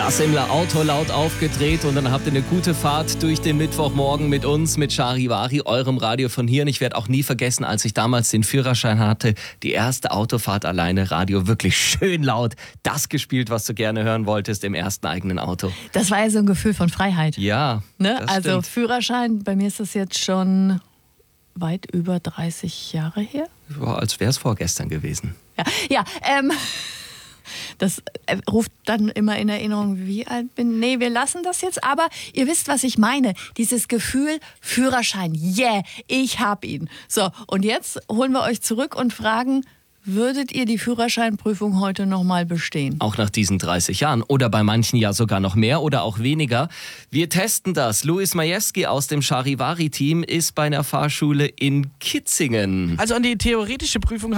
Semmler Auto laut aufgedreht und dann habt ihr eine gute Fahrt durch den Mittwochmorgen mit uns, mit Charivari, eurem Radio von hier. Und ich werde auch nie vergessen, als ich damals den Führerschein hatte, die erste Autofahrt alleine, Radio wirklich schön laut, das gespielt, was du gerne hören wolltest im ersten eigenen Auto. Das war ja so ein Gefühl von Freiheit. Ja, ne? Also stimmt. Führerschein, bei mir ist das jetzt schon weit über 30 Jahre her. Ja, als wäre es vorgestern gewesen. Ja, das ruft dann immer in Erinnerung, wie alt bin. Nee, wir lassen das jetzt. Aber ihr wisst, was ich meine. Dieses Gefühl, Führerschein, yeah, ich hab ihn. So, und jetzt holen wir euch zurück und fragen, würdet ihr die Führerscheinprüfung heute nochmal bestehen? Auch nach diesen 30 Jahren. Oder bei manchen ja sogar noch mehr oder auch weniger. Wir testen das. Luis Majewski aus dem Charivari-Team ist bei einer Fahrschule in Kitzingen. Also an die theoretische Prüfung